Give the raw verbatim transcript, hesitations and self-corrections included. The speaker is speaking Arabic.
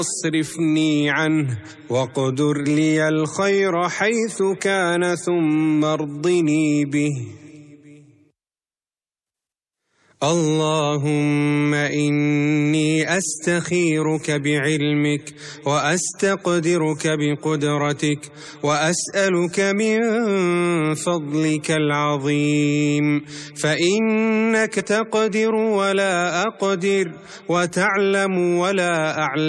واصرفني عنه واقدر لي الخير حيث كان ثم ارضني به. اللهم إني أستخيرك بعلمك وأستقدرك بقدرتك وأسألك من فضلك العظيم، فإنك تقدر ولا أقدر وتعلم ولا أعلم.